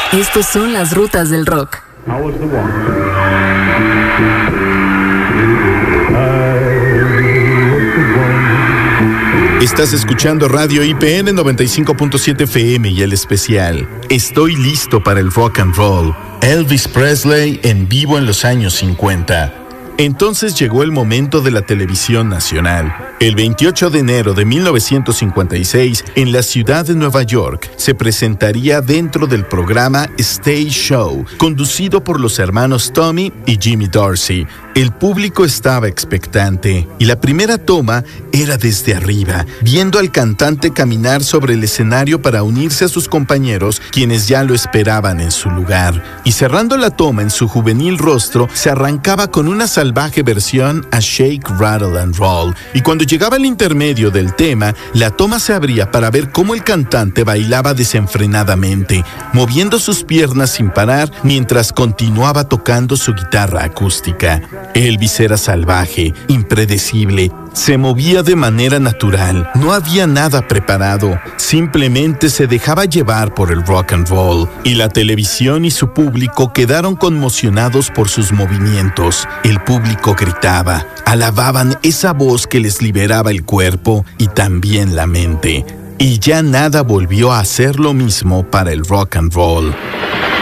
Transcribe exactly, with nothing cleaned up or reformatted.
Estos son las rutas del rock. Estás escuchando Radio I P N noventa y cinco punto siete F M y el especial Estoy listo para el rock and roll. Elvis Presley en vivo en los años cincuenta. Entonces llegó el momento de la televisión nacional. El veintiocho de enero de mil novecientos cincuenta y seis, en la ciudad de Nueva York, se presentaría dentro del programa Stage Show, conducido por los hermanos Tommy y Jimmy Dorsey. El público estaba expectante y la primera toma era desde arriba, viendo al cantante caminar sobre el escenario para unirse a sus compañeros, quienes ya lo esperaban en su lugar. Y cerrando la toma en su juvenil rostro, se arrancaba con una salvaje versión a Shake, Rattle and Roll. Y cuando llegaba el intermedio del tema, la toma se abría para ver cómo el cantante bailaba desenfrenadamente, moviendo sus piernas sin parar mientras continuaba tocando su guitarra acústica. Elvis era salvaje, impredecible, se movía de manera natural, no había nada preparado, simplemente se dejaba llevar por el rock and roll, y la televisión y su público quedaron conmocionados por sus movimientos. El público gritaba, alababan esa voz que les liberaba el cuerpo y también la mente, y ya nada volvió a ser lo mismo para el rock and roll.